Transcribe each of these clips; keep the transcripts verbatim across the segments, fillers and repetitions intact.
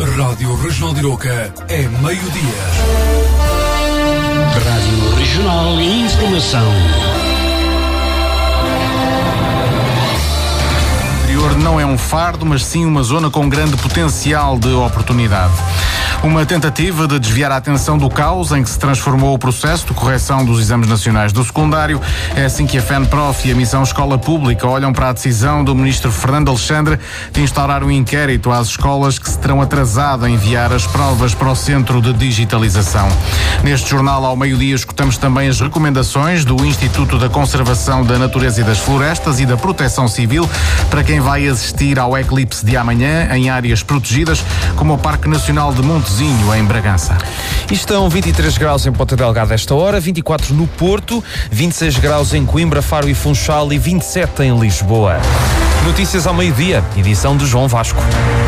Rádio Regional de Aroca é meio-dia. Rádio Regional e Informação. O interior não é um fardo, mas sim uma zona com grande potencial de oportunidade. Uma tentativa de desviar a atenção do caos em que se transformou o processo de correção dos exames nacionais do secundário. É assim que a FENPROF e a Missão Escola Pública olham para a decisão do ministro Fernando Alexandre de instaurar um inquérito às escolas que se terão atrasado a enviar as provas para o Centro de Digitalização. Neste jornal, ao meio-dia, escutamos também as recomendações do Instituto da Conservação da Natureza e das Florestas e da Proteção Civil para quem vai assistir ao eclipse de amanhã em áreas protegidas, como o Parque Nacional de Montezinho, em Bragança. E estão vinte e três graus em Ponta Delgada esta hora, vinte e quatro no Porto, vinte e seis graus em Coimbra, Faro e Funchal e vinte e sete em Lisboa. Notícias ao meio-dia, edição de João Vasco.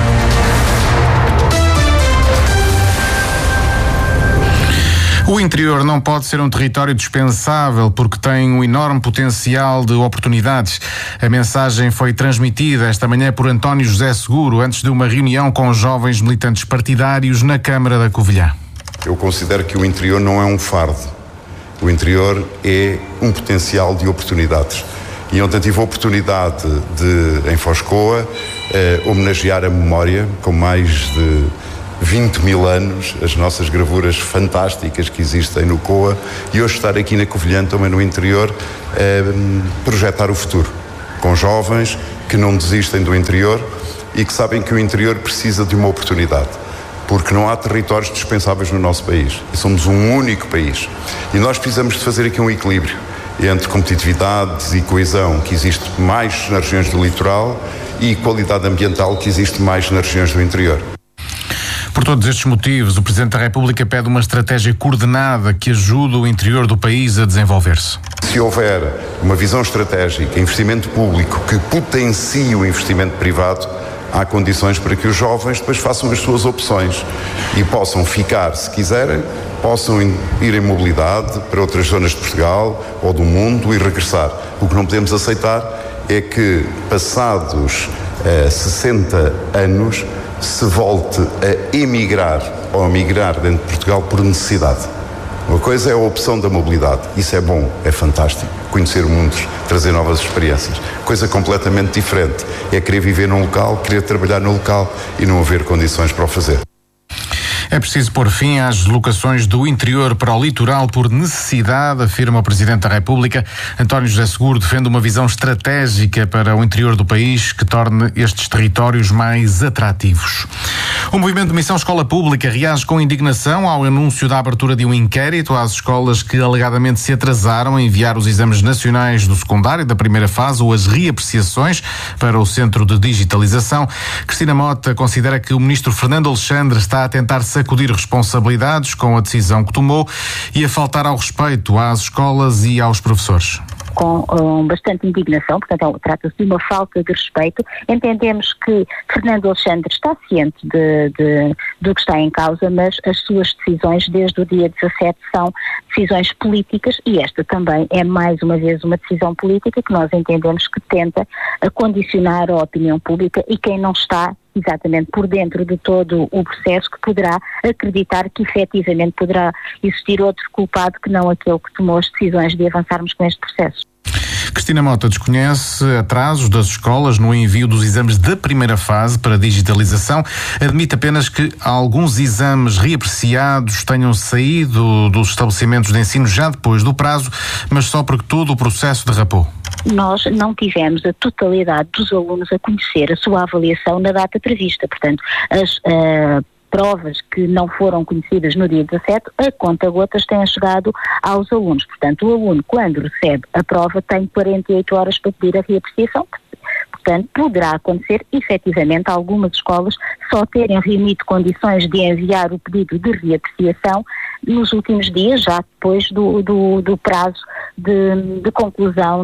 O interior não pode ser um território dispensável porque tem um enorme potencial de oportunidades. A mensagem foi transmitida esta manhã por António José Seguro antes de uma reunião com jovens militantes partidários na Câmara da Covilhã. Eu considero que o interior não é um fardo. O interior é um potencial de oportunidades. E ontem tive a oportunidade de, em Foscoa, eh, homenagear a memória com mais de vinte mil anos, as nossas gravuras fantásticas que existem no C O A, e hoje estar aqui na Covilhã, também no interior, eh, projetar o futuro, com jovens que não desistem do interior e que sabem que o interior precisa de uma oportunidade, porque não há territórios dispensáveis no nosso país, e somos um único país, e nós precisamos de fazer aqui um equilíbrio entre competitividade e coesão, que existe mais nas regiões do litoral, e qualidade ambiental, que existe mais nas regiões do interior. Por todos estes motivos, o Presidente da República pede uma estratégia coordenada que ajude o interior do país a desenvolver-se. Se houver uma visão estratégica, investimento público que potencie o investimento privado, há condições para que os jovens depois façam as suas opções e possam ficar, se quiserem, possam ir em mobilidade para outras zonas de Portugal ou do mundo e regressar. O que não podemos aceitar é que, passados eh, sessenta anos, se volte a emigrar ou a migrar dentro de Portugal por necessidade. Uma coisa é a opção da mobilidade, isso é bom, é fantástico, conhecer mundos, trazer novas experiências. Coisa completamente diferente é querer viver num local, querer trabalhar no local e não haver condições para o fazer. É preciso pôr fim às deslocações do interior para o litoral por necessidade, afirma o Presidente da República. António José Seguro defende uma visão estratégica para o interior do país que torne estes territórios mais atrativos. O movimento de Missão Escola Pública reage com indignação ao anúncio da abertura de um inquérito às escolas que alegadamente se atrasaram a enviar os exames nacionais do secundário da primeira fase ou as reapreciações para o Centro de Digitalização. Cristina Mota considera que o ministro Fernando Alexandre está a tentar sacudir responsabilidades com a decisão que tomou e a faltar ao respeito às escolas e aos professores. Com um, bastante indignação, portanto trata-se de uma falta de respeito. Entendemos que Fernando Alexandre está ciente de, de, do que está em causa, mas as suas decisões desde o dia dezassete são decisões políticas e esta também é mais uma vez uma decisão política que nós entendemos que tenta condicionar a opinião pública e quem não está exatamente por dentro de todo o processo que poderá acreditar que efetivamente poderá existir outro culpado que não aquele que tomou as decisões de avançarmos com este processo. Cristina Mota desconhece atrasos das escolas no envio dos exames da primeira fase para digitalização. Admite apenas que alguns exames reapreciados tenham saído dos estabelecimentos de ensino já depois do prazo, mas só porque todo o processo derrapou. Nós não tivemos a totalidade dos alunos a conhecer a sua avaliação na data prevista. Portanto, as uh, provas que não foram conhecidas no dia dezassete, a conta-gotas têm chegado aos alunos. Portanto, o aluno, quando recebe a prova, tem quarenta e oito horas para pedir a reapreciação. Portanto, poderá acontecer, efetivamente, algumas escolas só terem reunido condições de enviar o pedido de reapreciação nos últimos dias, já depois do, do, do prazo de, de conclusão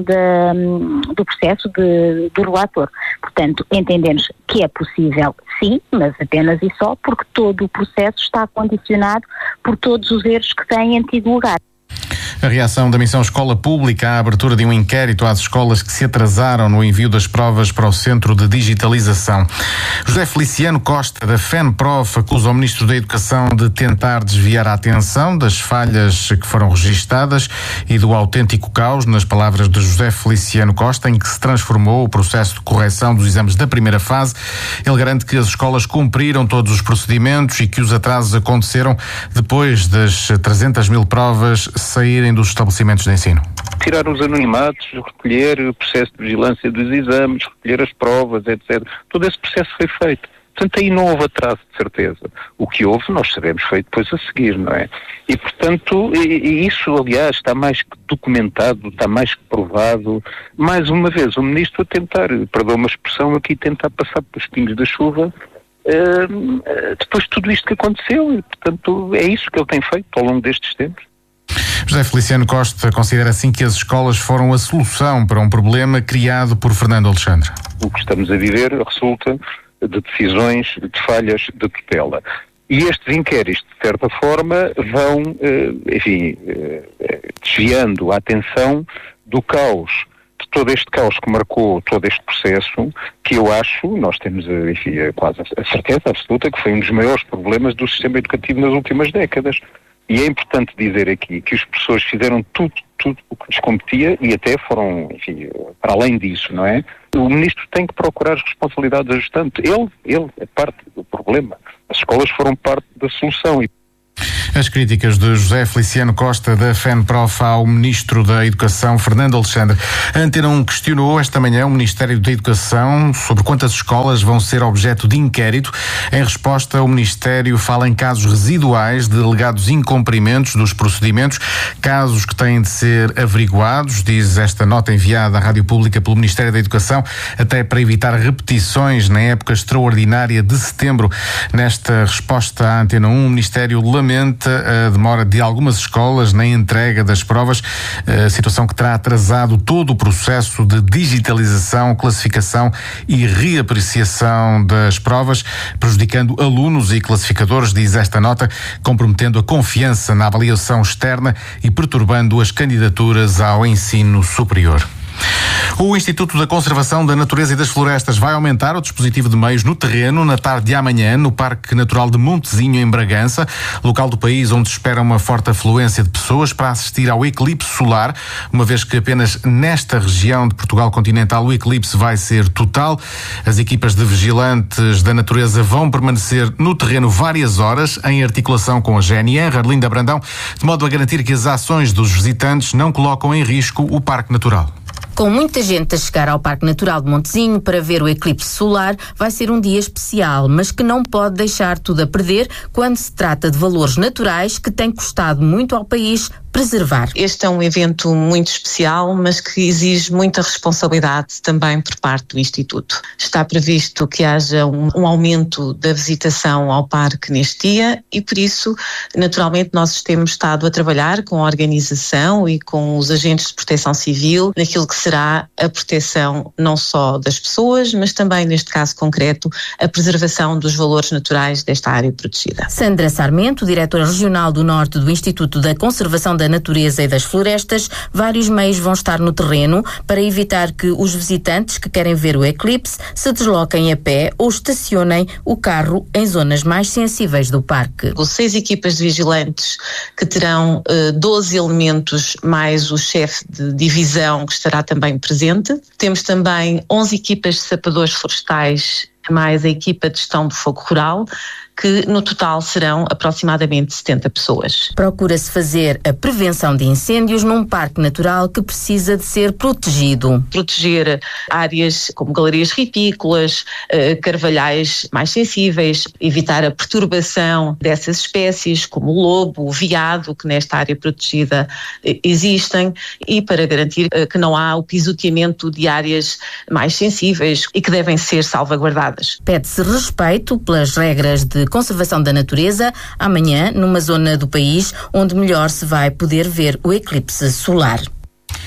de, do processo de, do relator. Portanto, entendemos que é possível, sim, mas apenas e só porque todo o processo está condicionado por todos os erros que têm tido lugar. A reação da Missão Escola Pública à abertura de um inquérito às escolas que se atrasaram no envio das provas para o Centro de Digitalização. José Feliciano Costa, da FENPROF, acusa o Ministro da Educação de tentar desviar a atenção das falhas que foram registadas e do autêntico caos, nas palavras de José Feliciano Costa, em que se transformou o processo de correção dos exames da primeira fase. Ele garante que as escolas cumpriram todos os procedimentos e que os atrasos aconteceram depois das trezentas mil provas saírem dos estabelecimentos de ensino. Tirar os anonimatos, recolher o processo de vigilância dos exames, recolher as provas, etcétera. Todo esse processo foi feito. Portanto, aí não houve atraso, de certeza. O que houve, nós sabemos, foi depois a seguir, não é? E, portanto, e, e isso, aliás, está mais que documentado, está mais que provado. Mais uma vez, o Ministro a tentar, perdão uma expressão aqui, tentar passar pelos pingos da chuva, uh, depois de tudo isto que aconteceu. E, portanto, é isso que ele tem feito ao longo destes tempos. José Feliciano Costa considera assim que as escolas foram a solução para um problema criado por Fernando Alexandre. O que estamos a viver resulta de decisões, de falhas de tutela. E estes inquéritos, de certa forma, vão, enfim, desviando a atenção do caos, de todo este caos que marcou todo este processo, que eu acho, nós temos, enfim, quase a certeza absoluta que foi um dos maiores problemas do sistema educativo nas últimas décadas. E é importante dizer aqui que os professores fizeram tudo, tudo o que lhes competia e até foram, enfim, para além disso, não é? O Ministro tem que procurar as responsabilidades ajustantes. Ele, ele é parte do problema. As escolas foram parte da solução. As críticas de José Feliciano Costa, da FENPROF, ao Ministro da Educação, Fernando Alexandre. A Antena um questionou esta manhã o Ministério da Educação sobre quantas escolas vão ser objeto de inquérito. Em resposta, o Ministério fala em casos residuais de alegados incumprimentos dos procedimentos, casos que têm de ser averiguados, diz esta nota enviada à Rádio Pública pelo Ministério da Educação, até para evitar repetições na época extraordinária de setembro. Nesta resposta à Antena um, o Ministério lamenta a demora de algumas escolas na entrega das provas, a situação que terá atrasado todo o processo de digitalização, classificação e reapreciação das provas, prejudicando alunos e classificadores, diz esta nota, comprometendo a confiança na avaliação externa e perturbando as candidaturas ao ensino superior. O Instituto da Conservação da Natureza e das Florestas vai aumentar o dispositivo de meios no terreno na tarde de amanhã no Parque Natural de Montezinho, em Bragança, local do país onde se espera uma forte afluência de pessoas para assistir ao eclipse solar, uma vez que apenas nesta região de Portugal continental o eclipse vai ser total. As equipas de vigilantes da natureza vão permanecer no terreno várias horas, em articulação com a G N R, Arlinda Brandão, de modo a garantir que as ações dos visitantes não colocam em risco o Parque Natural. Com muita gente a chegar ao Parque Natural de Montezinho para ver o eclipse solar, vai ser um dia especial, mas que não pode deixar tudo a perder quando se trata de valores naturais que têm custado muito ao país preservar. Este é um evento muito especial, mas que exige muita responsabilidade também por parte do Instituto. Está previsto que haja um, um aumento da visitação ao parque neste dia e, por isso, naturalmente, nós temos estado a trabalhar com a organização e com os agentes de proteção civil naquilo que será a proteção não só das pessoas, mas também, neste caso concreto, a preservação dos valores naturais desta área protegida. Sandra Sarmento, diretora regional do Norte do Instituto da Conservação da Natureza e das Florestas, vários meios vão estar no terreno para evitar que os visitantes que querem ver o eclipse se desloquem a pé ou estacionem o carro em zonas mais sensíveis do parque. Com seis equipas de vigilantes que terão uh, doze elementos mais o chefe de divisão que estará também presente. Temos também onze equipas de sapadores florestais mais a equipa de gestão do fogo rural, que no total serão aproximadamente setenta pessoas. Procura-se fazer a prevenção de incêndios num parque natural que precisa de ser protegido. Proteger áreas como galerias ritícolas, carvalhais mais sensíveis, evitar a perturbação dessas espécies como o lobo, o veado, que nesta área protegida existem, e para garantir que não há o pisoteamento de áreas mais sensíveis e que devem ser salvaguardadas. Pede-se respeito pelas regras de conservação da natureza amanhã numa zona do país onde melhor se vai poder ver o eclipse solar.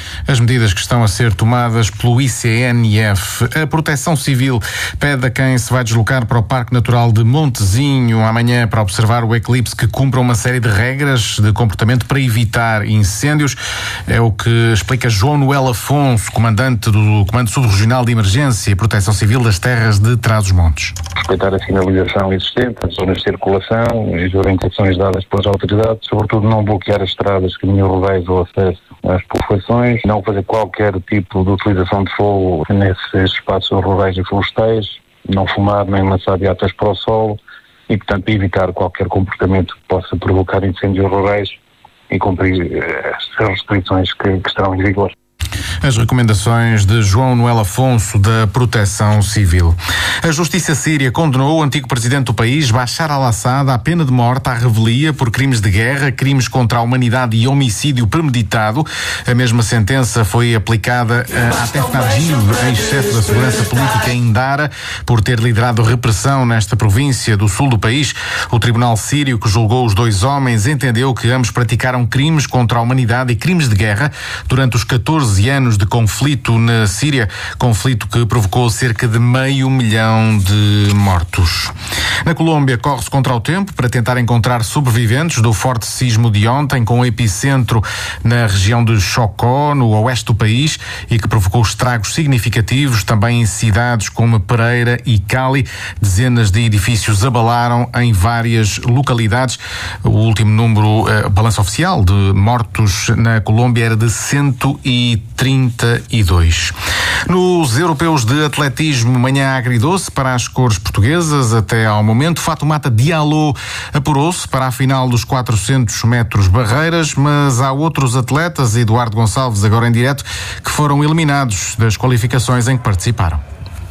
as medidas que estão a ser tomadas pelo I C N F. A Proteção Civil pede a quem se vai deslocar para o Parque Natural de Montezinho amanhã para observar o eclipse que cumpra uma série de regras de comportamento para evitar incêndios. É o que explica João Noel Afonso, comandante do Comando Subregional de Emergência e Proteção Civil das Terras de Trás-os-Montes. Respeitar a sinalização existente, as zonas de circulação e as orientações dadas pelas autoridades, sobretudo não bloquear as estradas, caminhos rurais ou acesso às populações, não fazer qualquer tipo de utilização de fogo nesses espaços rurais e florestais, não fumar nem lançar beatas para o solo e, portanto, evitar qualquer comportamento que possa provocar incêndios rurais e cumprir as restrições que, que estarão em vigor. As recomendações de João Noel Afonso, da Proteção Civil. A Justiça Síria condenou o antigo presidente do país, Bashar al-Assad, à pena de morte à revelia por crimes de guerra, crimes contra a humanidade e homicídio premeditado. A mesma sentença foi aplicada a Atef Najib, ex-chefe da segurança política em Dara, por ter liderado repressão nesta província do sul do país. O tribunal sírio que julgou os dois homens entendeu que ambos praticaram crimes contra a humanidade e crimes de guerra durante os catorze anos de conflito na Síria, conflito que provocou cerca de meio milhão de mortos. Na Colômbia, corre-se contra o tempo para tentar encontrar sobreviventes do forte sismo de ontem, com o epicentro na região de Chocó, no oeste do país, e que provocou estragos significativos também em cidades como Pereira e Cali. Dezenas de edifícios abalaram em várias localidades. O último número, uh, balanço oficial de mortos na Colômbia era de cento e trinta e dois. Nos europeus de atletismo, manhã agridoce para as cores portuguesas. Até ao momento, Fatoumata Diallo apurou-se para a final dos quatrocentos metros barreiras, mas há outros atletas, Eduardo Gonçalves, agora em direto, que foram eliminados das qualificações em que participaram.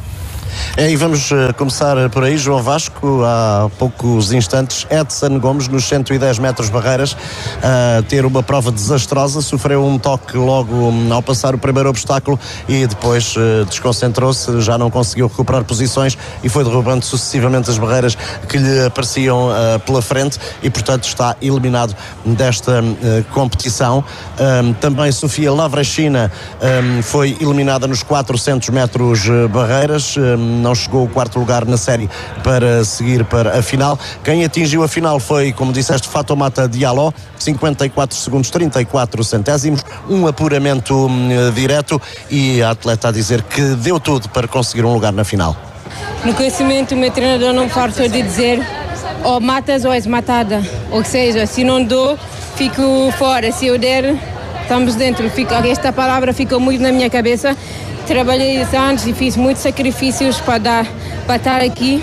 É, e vamos uh, começar por aí, João Vasco. Há poucos instantes, Edson Gomes, nos cento e dez metros barreiras, a uh, ter uma prova desastrosa, sofreu um toque logo um, ao passar o primeiro obstáculo e depois uh, desconcentrou-se, já não conseguiu recuperar posições e foi derrubando sucessivamente as barreiras que lhe apareciam uh, pela frente e, portanto, está eliminado desta uh, competição. Um, também Sofia Lavrachina um, foi eliminada nos quatrocentos metros uh, barreiras. Um, não chegou ao quarto lugar na série para seguir para a final. Quem atingiu a final foi, como disseste, Fatoumata Diallo, cinquenta e quatro segundos, trinta e quatro centésimos, um apuramento uh, direto, e a atleta a dizer que deu tudo para conseguir um lugar na final. No conhecimento, o meu treinador não fartou de dizer ou matas ou és matada, ou seja, se não dou, fico fora, se eu der, estamos dentro. Fico, esta palavra ficou muito na minha cabeça. Trabalhei anos e fiz muitos sacrifícios para, dar, para estar aqui.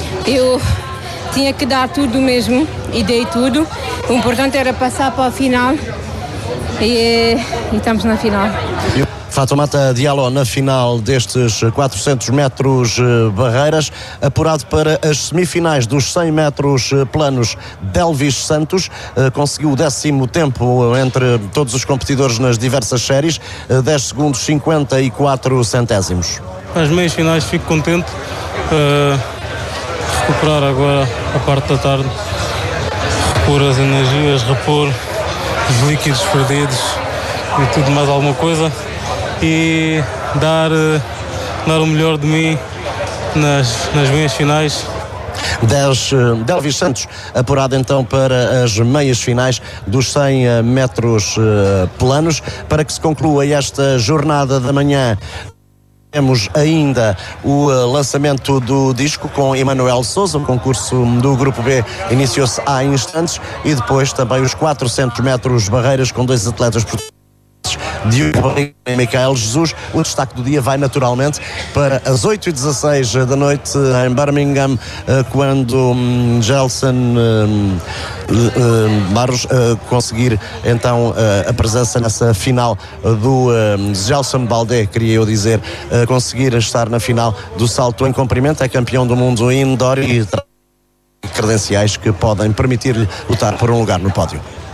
Eu tinha que dar tudo mesmo e dei tudo. O importante era passar para a final e, e estamos na final. Fatoumata Diallo na final destes quatrocentos metros barreiras, apurado para as semifinais dos cem metros planos. Delvis Santos conseguiu o décimo tempo entre todos os competidores nas diversas séries, dez segundos cinquenta e quatro centésimos. Nas meias finais fico contente uh, recuperar agora a parte da tarde, repor as energias, repor os líquidos perdidos e tudo mais alguma coisa, e dar, dar o melhor de mim nas, nas meias finais. dez, Delvis Santos apurado então para as meias finais dos cem metros uh, planos. Para que se conclua esta jornada da manhã, temos ainda o uh, lançamento do disco com Emanuel Sousa. O concurso do Grupo B iniciou-se há instantes, e depois também os quatrocentos metros barreiras com dois atletas portugueses, Diogo Barriga e Micael Jesus. O destaque do dia vai naturalmente para as oito e dezasseis da noite em Birmingham, quando um, Gelson um, um, Barros uh, conseguir então uh, a presença nessa final do um, Gelson Baldé, queria eu dizer, uh, conseguir estar na final do salto em comprimento. É campeão do mundo indoor e credenciais que podem permitir-lhe lutar por um lugar no pódio.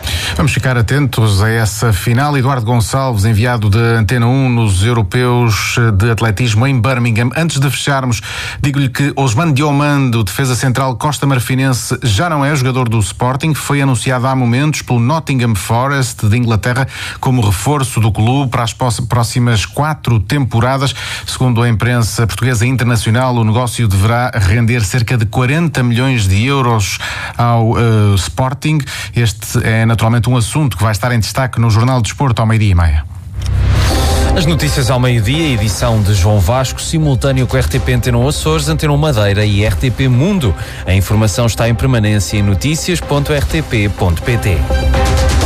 Vamos ficar atentos a essa final. Eduardo Gonçalves, enviado da Antena um nos Europeus de Atletismo em Birmingham. Antes de fecharmos, digo-lhe que Osman Diomando, defesa central Costa Marfinense, já não é jogador do Sporting. Foi anunciado há momentos pelo Nottingham Forest de Inglaterra como reforço do clube para as próximas quatro temporadas. Segundo a imprensa portuguesa e internacional, o negócio deverá render cerca de quarenta milhões de euros ao uh, Sporting. Este é naturalmente um assunto que vai estar em destaque no Jornal de Desporto ao meio-dia e meia. As notícias ao meio-dia, edição de João Vasco, simultâneo com R T P Antena um Açores, Antena um Madeira e R T P Mundo. A informação está em permanência em notícias ponto r t p ponto p t.